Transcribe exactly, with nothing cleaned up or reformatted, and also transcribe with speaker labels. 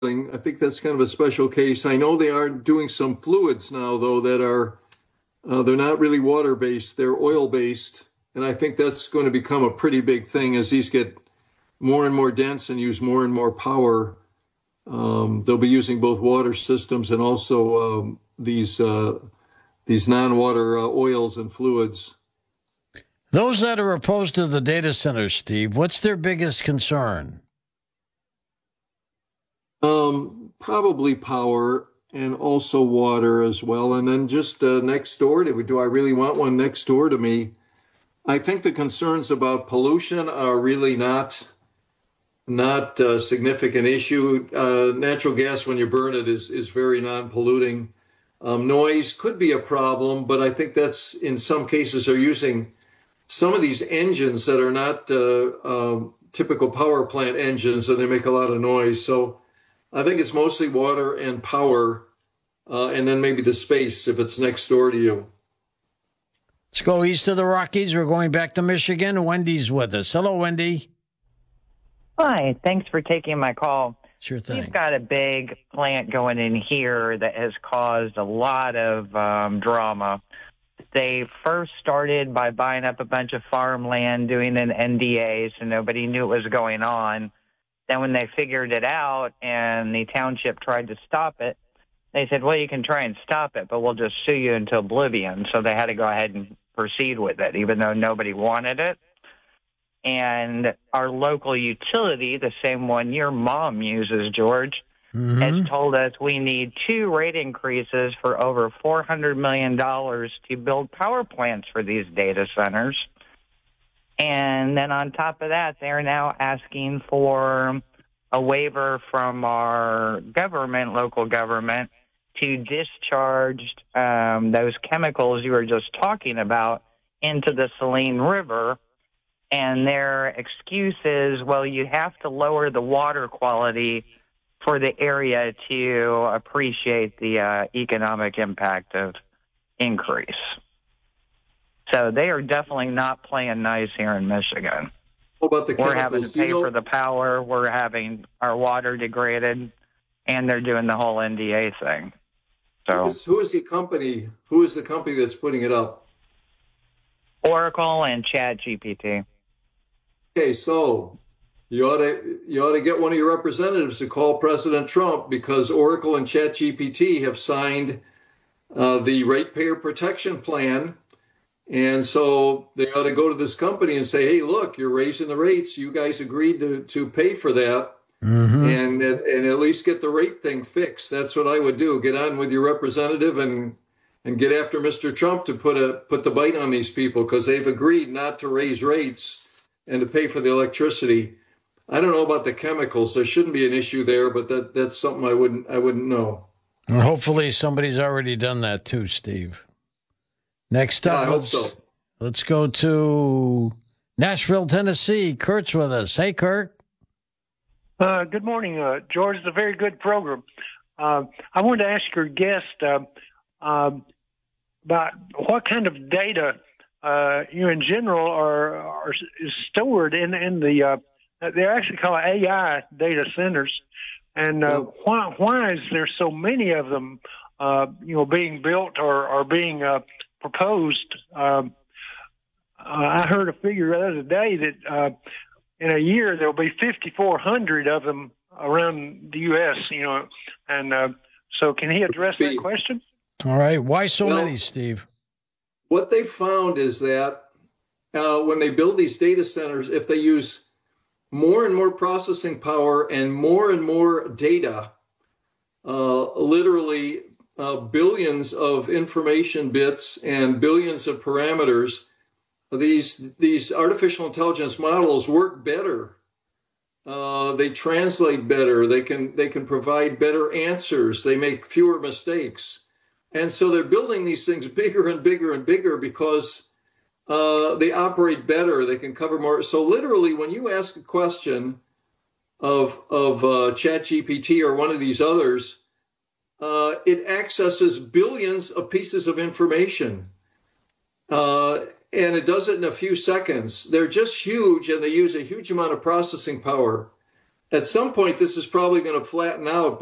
Speaker 1: I think that's kind of a special case. I know they are doing some fluids now, though, that are, uh, they're not really water-based, they're oil-based. And I think that's going to become a pretty big thing as these get more and more dense and use more and more power. Um, they'll be using both water systems and also um, these uh, these non-water uh, oils and fluids.
Speaker 2: Those that are opposed to the data centers, Steve, what's their biggest concern?
Speaker 1: Um, probably power and also water as well. And then just uh, next door to, do I really want one next door to me? I think the concerns about pollution are really not not a significant issue. Uh, natural gas, when you burn it, is is very non-polluting. Um, noise could be a problem, but I think that's in some cases are using some of these engines that are not uh, um, typical power plant engines, and they make a lot of noise. So I think it's mostly water and power, uh, and then maybe the space if it's next door to you.
Speaker 2: Let's go east of the Rockies. We're going back to Michigan. Wendy's with us. Hello, Wendy.
Speaker 3: Hi. Thanks for taking my call.
Speaker 2: Sure thing.
Speaker 3: We've got a big plant going in here that has caused a lot of um, drama. They first started by buying up a bunch of farmland, doing an N D A, so nobody knew what was going on. Then when they figured it out and the township tried to stop it, they said, well, you can try and stop it, but we'll just sue you into oblivion. So they had to go ahead and proceed with it, even though nobody wanted it. And our local utility, the same one your mom uses, George, mm-hmm. has told us we need two rate increases for over four hundred million dollars to build power plants for these data centers. And then on top of that, they're now asking for a waiver from our government, local government, to discharge um, those chemicals you were just talking about into the Saline River. And their excuse is, well, you have to lower the water quality for the area to appreciate the uh, economic impact of increase. So they are definitely not playing nice here in Michigan.
Speaker 1: What about the chemicals?
Speaker 3: We're having to pay you know- for the power. We're having our water degraded, and they're doing the whole N D A thing. So
Speaker 1: who is, who is the company? Who is the company that's putting it up?
Speaker 3: Oracle and ChatGPT.
Speaker 1: Okay, so you ought to you ought to get one of your representatives to call President Trump, because Oracle and ChatGPT have signed uh, the Ratepayer Protection Plan, and so they ought to go to this company and say, "Hey, look, you're raising the rates. You guys agreed to to pay for that, mm-hmm. and and at least get the rate thing fixed." That's what I would do. Get on with your representative and and get after Mister Trump to put a put the bite on these people, because they've agreed not to raise rates and to pay for the electricity. I don't know about the chemicals. There shouldn't be an issue there, but that that's something I wouldn't I wouldn't know.
Speaker 2: Well, hopefully somebody's already done that too, Steve. Next up,
Speaker 1: yeah, I hope
Speaker 2: let's,
Speaker 1: so.
Speaker 2: let's go to Nashville, Tennessee. Kurt's with us. Hey, Kurt.
Speaker 4: Uh, good morning, uh, George. It's a very good program. Uh, I wanted to ask your guest uh, uh, about what kind of data Uh, you know, in general, are, are is stored in in the. Uh, they're actually called A I data centers, and uh, why why is there so many of them? Uh, you know, being built or or being uh, proposed. Um, uh, I heard a figure the other day that uh, in a year there'll be fifty-four hundred of them around the U S. You know, and uh, so can he address that question?
Speaker 2: All right. Why so
Speaker 1: well,
Speaker 2: many, Steve?
Speaker 1: What they found is that uh, when they build these data centers, if they use more and more processing power and more and more data, uh, literally uh, billions of information bits and billions of parameters, these these artificial intelligence models work better. Uh, they translate better. They can they can provide better answers. They make fewer mistakes. And so they're building these things bigger and bigger and bigger because uh, they operate better. They can cover more. So literally, when you ask a question of of uh, ChatGPT or one of these others, uh, it accesses billions of pieces of information, uh, and it does it in a few seconds. They're just huge, and they use a huge amount of processing power. at some point, this is probably going to flatten out.